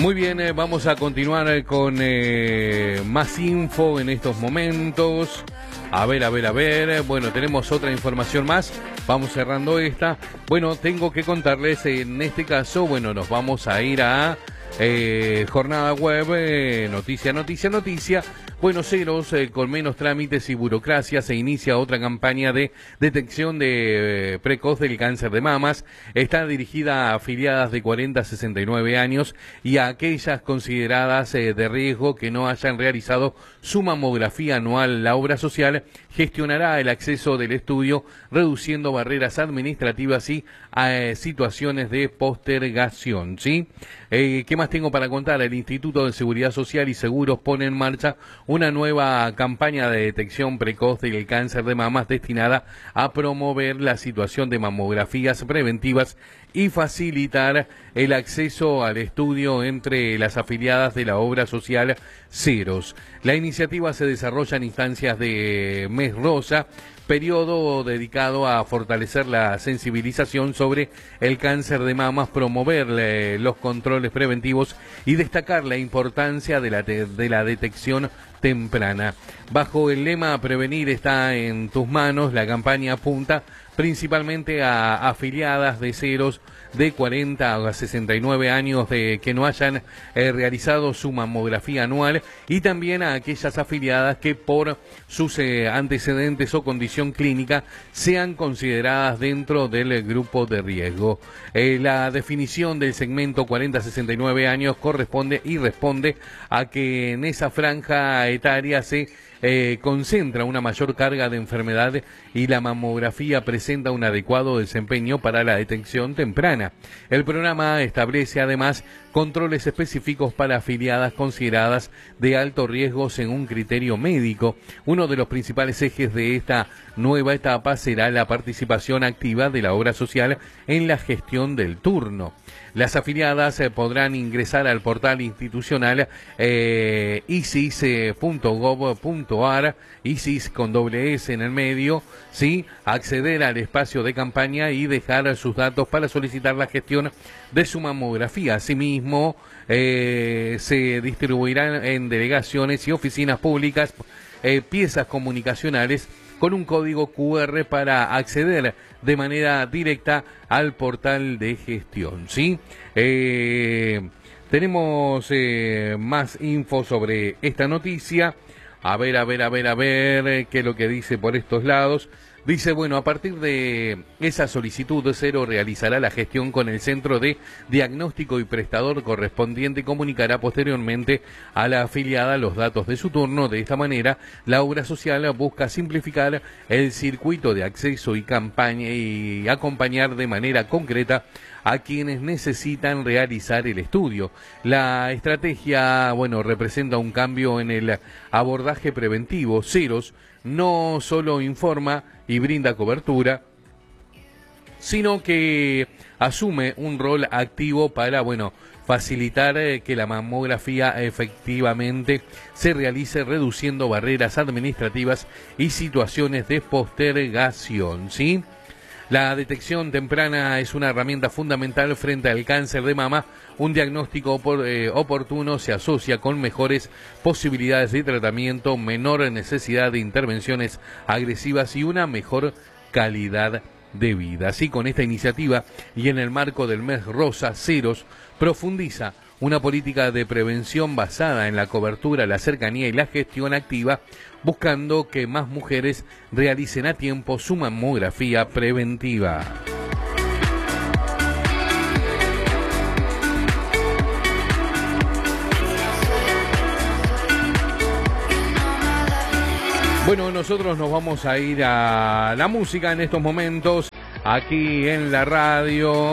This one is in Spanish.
Muy bien, vamos a continuar con más info en estos momentos. A ver. Bueno, tenemos otra información más. Vamos cerrando esta. Bueno, tengo que contarles, en este caso, bueno, nos vamos a ir a jornada web, noticia. Bueno, Ceros, con menos trámites y burocracia, se inicia otra campaña de detección de precoz del cáncer de mamas. Está dirigida a afiliadas de 40 a 69 años y a aquellas consideradas de riesgo que no hayan realizado su mamografía anual. La obra social gestionará el acceso del estudio, reduciendo barreras administrativas y situaciones de postergación, ¿sí? ¿Qué más tengo para contar? El Instituto de Seguridad Social y Seguros pone en marcha una nueva campaña de detección precoz del cáncer de mamas destinada a promover la situación de mamografías preventivas y facilitar el acceso al estudio entre las afiliadas de la obra social Ceros. La iniciativa se desarrolla en instancias de Mes Rosa, periodo dedicado a fortalecer la sensibilización sobre el cáncer de mamas, promover los controles preventivos y destacar la importancia de la detección temprana. Bajo el lema "Prevenir está en tus manos", la campaña apunta principalmente a afiliadas de Ceros de 40 a 69 años que no hayan realizado su mamografía anual, y también a aquellas afiliadas que por sus antecedentes o condición clínica sean consideradas dentro del grupo de riesgo. La definición del segmento 40 a 69 años corresponde y responde a que en esa franja etaria se concentra una mayor carga de enfermedad y la mamografía presenta un adecuado desempeño para la detección temprana. El programa establece además controles específicos para afiliadas consideradas de alto riesgo según criterio médico. Uno de los principales ejes de esta nueva etapa será la participación activa de la obra social en la gestión del turno. Las afiliadas podrán ingresar al portal institucional isis.gov.ar, ISIS con doble S en el medio, ¿sí? Acceder al espacio de campaña y dejar sus datos para solicitar la gestión de su mamografía. Asimismo, se distribuirán en delegaciones y oficinas públicas piezas comunicacionales con un código QR para acceder de manera directa al portal de gestión, ¿sí? Tenemos más info sobre esta noticia. A ver qué es lo que dice por estos lados. Dice, bueno, a partir de esa solicitud, Cero realizará la gestión con el centro de diagnóstico y prestador correspondiente y comunicará posteriormente a la afiliada los datos de su turno. De esta manera, la obra social busca simplificar el circuito de acceso y campaña y acompañar de manera concreta a quienes necesitan realizar el estudio. La estrategia, bueno, representa un cambio en el abordaje preventivo. Ceros no solo informa y brinda cobertura, sino que asume un rol activo para, bueno, facilitar que la mamografía efectivamente se realice, reduciendo barreras administrativas y situaciones de postergación, ¿sí? La detección temprana es una herramienta fundamental frente al cáncer de mama. Un diagnóstico oportuno se asocia con mejores posibilidades de tratamiento, menor necesidad de intervenciones agresivas y una mejor calidad de vida. Así, con esta iniciativa y en el marco del Mes Rosa, Ceros profundiza una política de prevención basada en la cobertura, la cercanía y la gestión activa, buscando que más mujeres realicen a tiempo su mamografía preventiva. Bueno, nosotros nos vamos a ir a la música en estos momentos, aquí en la radio.